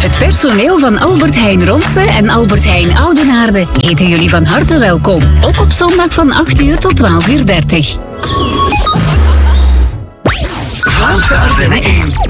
Het personeel van Albert Heijn Ronse en Albert Heijn Oudenaarde heten jullie van harte welkom. Ook op zondag van 8 uur tot 12:30 uur. Vlaamse Ardennen 1.